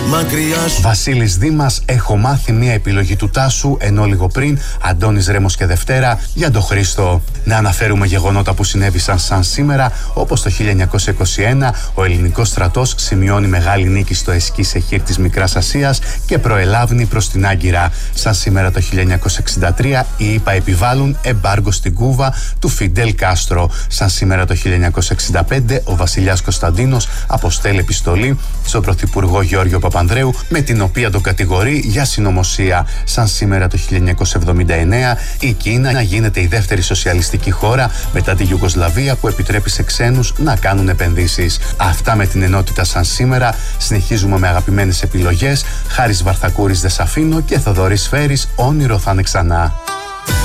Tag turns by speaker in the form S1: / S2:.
S1: μακριά σου.
S2: Βασίλης Δήμας, έχω μάθει μια επιλογή του Τάσου, ενώ λίγο πριν Αντώνης Ρέμος και Δευτέρα για τον Χρήστο. Να αναφέρουμε γεγονότα που συνέβησαν σαν σήμερα, όπως το 1921 ο ελληνικός στρατός σημειώνει μεγάλη νίκη στο Εσκή Σεχίρ της Μικράς Ασίας και προελάβνει προς την Άγκυρα. Σαν σήμερα το 1963 οι ΗΠΑ επιβάλλουν εμπάργκο στην Κούβα του Φιντέλ Κάστρο. Σαν σήμερα το 1965 ο βασιλιάς Κωνσταντίνος αποστέλει επιστολή στον πρωθυπουργό Γιώργιο Παπανδρέου με την οποία τον κατηγορεί για συνωμοσία. Σαν σήμερα το 1979 η Κίνα γίνεται η δεύτερη σοσιαλιστική χώρα μετά τη Ιουγκοσλαβία που επιτρέπει σε ξένους να κάνουν επενδύσεις. Αυτά με την ενότητα σαν σήμερα. Συνεχίζουμε με αγαπημένες επιλογές. Χάρης Βαρθακούρης, Δεν σ' αφήνω και Θοδωρής Φέρης, Όνειρο θα είναι ξανά.